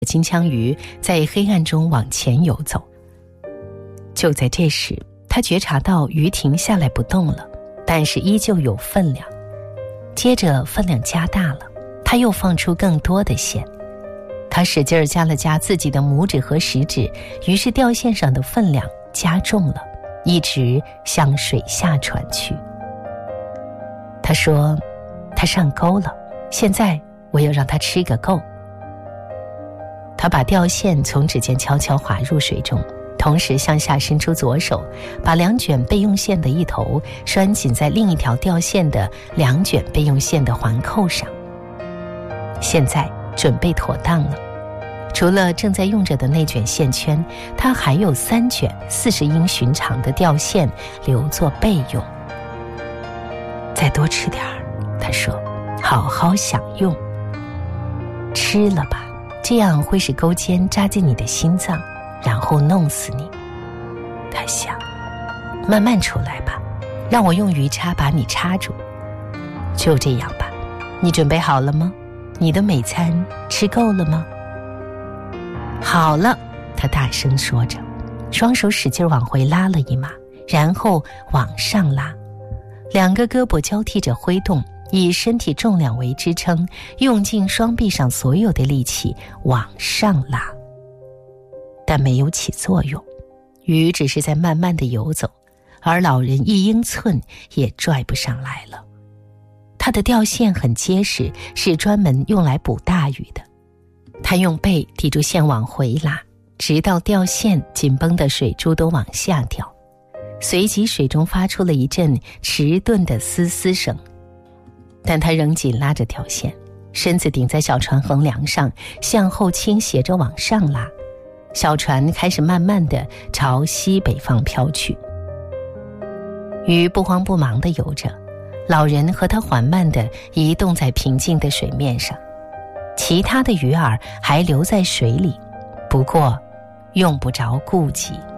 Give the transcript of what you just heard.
金枪鱼在黑暗中往前游走。就在这时，他觉察到鱼停下来不动了，但是依旧有分量。接着分量加大了，他又放出更多的线。他使劲夹了夹自己的拇指和食指，于是钓线上的分量加重了，一直向水下传去。他说，他上钩了，现在我要让他吃个够。他把钓线从指尖悄悄滑入水中，同时向下伸出左手，把2卷备用线的一头拴紧在另一条钓线的2卷备用线的环扣上。现在准备妥当了，除了正在用着的那卷线圈，他还有3卷40英寻长的钓线留作备用。再多吃点儿，他说，好好享用。吃了吧，这样会使钩尖扎进你的心脏，然后弄死你。他想，慢慢出来吧，让我用鱼叉把你插住。就这样吧，你准备好了吗？你的美餐吃够了吗？好了，他大声说着，双手使劲往回拉了一码，然后往上拉，2个胳膊交替着挥动，以身体重量为支撑，用尽双臂上所有的力气往上拉。但没有起作用，鱼只是在慢慢地游走，而老人1英寸也拽不上来了。他的钓线很结实，是专门用来捕大鱼的。他用背抵住线往回拉，直到钓线紧绷的水珠都往下掉。随即水中发出了一阵迟钝的嘶嘶声，但他仍紧拉着条线，身子顶在小船横梁上，向后倾斜着往上拉。小船开始慢慢地朝西北方飘去。鱼不慌不忙地游着，老人和他缓慢地移动在平静的水面上，其他的鱼儿还留在水里，不过用不着顾及。